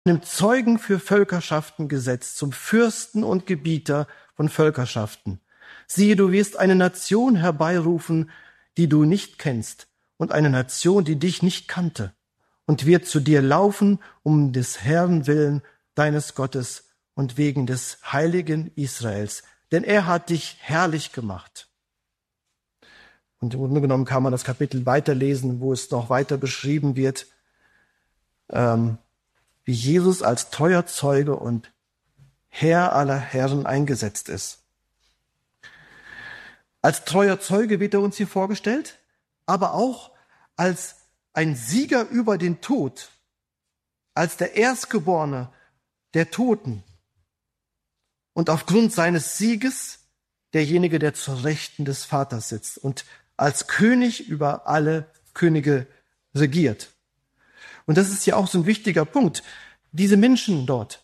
einem Zeugen für Völkerschaften gesetzt, zum Fürsten und Gebieter von Völkerschaften. Siehe, du wirst eine Nation herbeirufen, die du nicht kennst, und eine Nation, die dich nicht kannte, und wird zu dir laufen um des Herrn willen, deines Gottes, und wegen des Heiligen Israels, denn er hat dich herrlich gemacht. Und im Grunde genommen kann man das Kapitel weiterlesen, wo es noch weiter beschrieben wird, wie Jesus als treuer Zeuge und Herr aller Herren eingesetzt ist. Als treuer Zeuge wird er uns hier vorgestellt, aber auch als ein Sieger über den Tod, als der Erstgeborene der Toten und aufgrund seines Sieges derjenige, der zur Rechten des Vaters sitzt und als König über alle Könige regiert. Und das ist ja auch so ein wichtiger Punkt. Diese Menschen dort,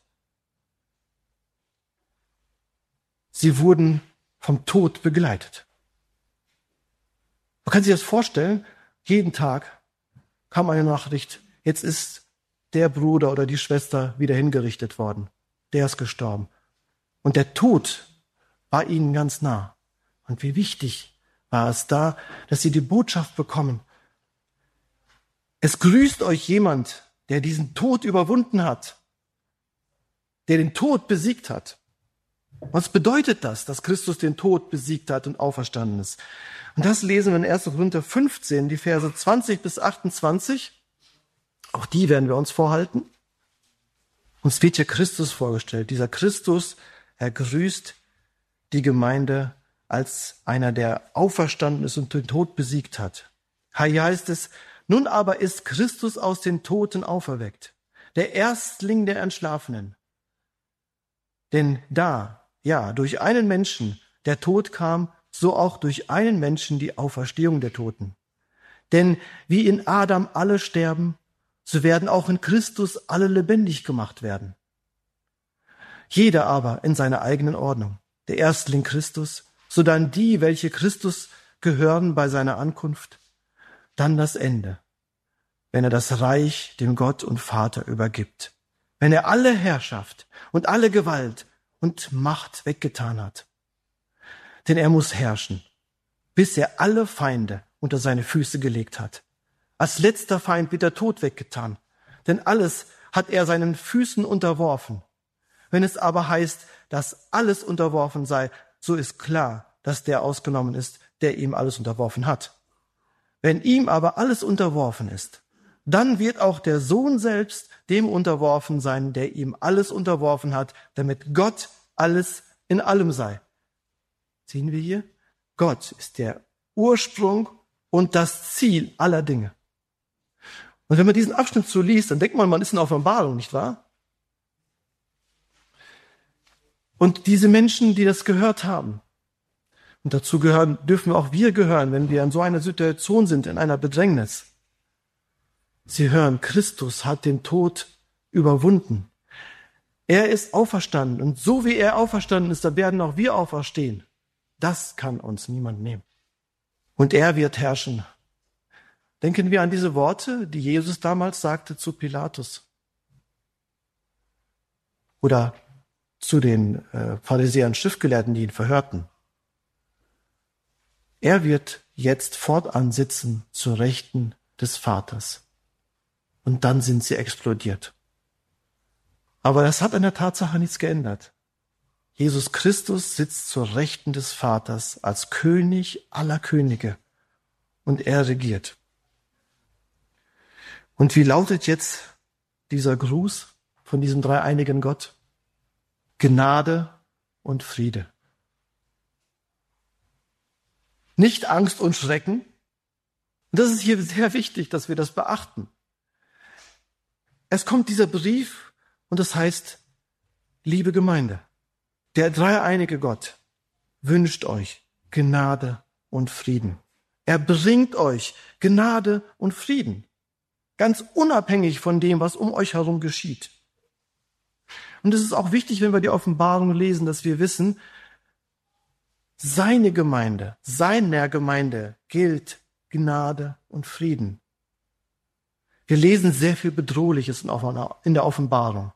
sie wurden vom Tod begleitet. Man kann sich das vorstellen, jeden Tag kam eine Nachricht, jetzt ist der Bruder oder die Schwester wieder hingerichtet worden. Der ist gestorben. Und der Tod war ihnen ganz nah. Und wie wichtig war es da, dass sie die Botschaft bekommen. Es grüßt euch jemand, der diesen Tod überwunden hat, der den Tod besiegt hat. Was bedeutet das, dass Christus den Tod besiegt hat und auferstanden ist? Und das lesen wir in 1. Korinther 15, die Verse 20 bis 28. Auch die werden wir uns vorhalten. Uns wird hier Christus vorgestellt. Dieser Christus, er grüßt die Gemeinde als einer, der auferstanden ist und den Tod besiegt hat. Hier heißt es, nun aber ist Christus aus den Toten auferweckt, der Erstling der Entschlafenen. Denn durch einen Menschen der Tod kam, so auch durch einen Menschen die Auferstehung der Toten. Denn wie in Adam alle sterben, so werden auch in Christus alle lebendig gemacht werden. Jeder aber in seiner eigenen Ordnung. Der Erstling Christus, sodann die, welche Christus gehören bei seiner Ankunft, dann das Ende, wenn er das Reich dem Gott und Vater übergibt, wenn er alle Herrschaft und alle Gewalt und Macht weggetan hat. Denn er muss herrschen, bis er alle Feinde unter seine Füße gelegt hat. Als letzter Feind wird der Tod weggetan, denn alles hat er seinen Füßen unterworfen. Wenn es aber heißt, dass alles unterworfen sei, so ist klar, dass der ausgenommen ist, der ihm alles unterworfen hat. Wenn ihm aber alles unterworfen ist, dann wird auch der Sohn selbst dem unterworfen sein, der ihm alles unterworfen hat, damit Gott alles in allem sei. Sehen wir hier? Gott ist der Ursprung und das Ziel aller Dinge. Und wenn man diesen Abschnitt so liest, dann denkt man ist in Offenbarung, nicht wahr? Und diese Menschen, die das gehört haben, und dazu dürfen auch wir gehören, wenn wir in so einer Situation sind, in einer Bedrängnis. Sie hören, Christus hat den Tod überwunden. Er ist auferstanden. Und so wie er auferstanden ist, da werden auch wir auferstehen. Das kann uns niemand nehmen. Und er wird herrschen. Denken wir an diese Worte, die Jesus damals sagte zu Pilatus. Oder zu den Pharisäern, Schriftgelehrten, die ihn verhörten. Er wird jetzt fortan sitzen zur Rechten des Vaters. Und dann sind sie explodiert. Aber das hat an der Tatsache nichts geändert. Jesus Christus sitzt zur Rechten des Vaters als König aller Könige. Und er regiert. Und wie lautet jetzt dieser Gruß von diesem dreieinigen Gott? Gnade und Friede. Nicht Angst und Schrecken. Und das ist hier sehr wichtig, dass wir das beachten. Es kommt dieser Brief und es heißt, liebe Gemeinde, der dreieinige Gott wünscht euch Gnade und Frieden. Er bringt euch Gnade und Frieden. Ganz unabhängig von dem, was um euch herum geschieht. Und es ist auch wichtig, wenn wir die Offenbarung lesen, dass wir wissen, seiner Gemeinde gilt Gnade und Frieden. Wir lesen sehr viel Bedrohliches in der Offenbarung.